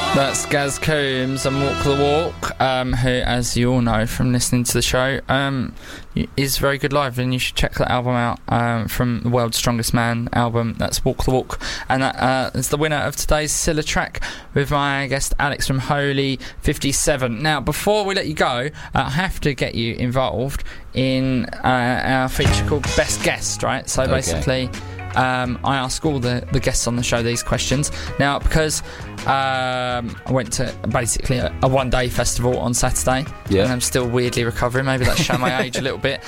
That's Gaz Coombs and Walk the Walk, who, as you all know from listening to the show, is very good live, and you should check that album out, from the World's Strongest Man album. That's Walk the Walk, and that is the winner of today's Scylla track with my guest Alex from Holy 57. Now, before we let you go, I have to get you involved in our feature called Best Guest, right? So basically, I ask all the guests on the show these questions. Now, because I went to basically a one-day festival on Saturday, and I'm still weirdly recovering. Maybe that's showing my age a little bit.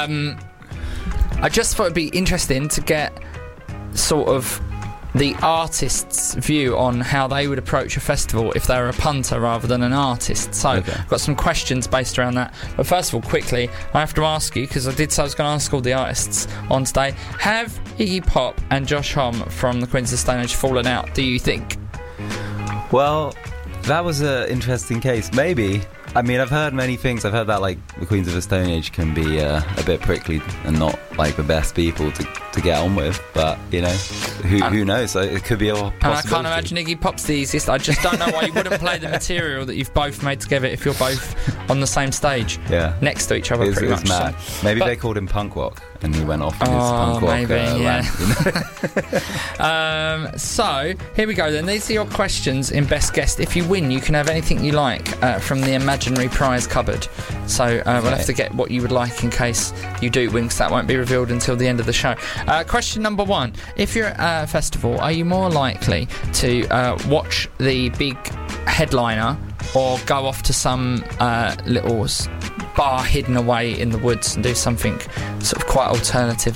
I just thought it'd be interesting to get sort of the artist's view on how they would approach a festival if they were a punter rather than an artist. So I've got some questions based around that. But first of all, quickly, I have to ask you, because I did say I was going to ask all the artists on today, have Iggy Pop and Josh Homme from the Queens of the Stone Age fallen out, do you think? Well, that was an interesting case. Maybe. I mean, I've heard many things. I've heard that, like, the Queens of the Stone Age can be a bit prickly and not, like, the best people to get on with. But, you know, who knows? It could be a possibility. And I can't imagine Iggy Pop's the easiest. I just don't know why you wouldn't play the material that you've both made together if you're both on the same stage. Yeah. Next to each other, pretty much. Mad. So. Maybe they called him punk rock and he went off in his punk rock land, you know? So, here we go then. These are your questions in Best Guest. If you win, you can have anything you like from the imaginary prize cupboard. So, we'll have to get what you would like in case you do win, because that won't be revealed until the end of the show. Question number 1. If you're at a festival, are you more likely to watch the big headliner or go off to some little bar hidden away in the woods and do something sort of quite alternative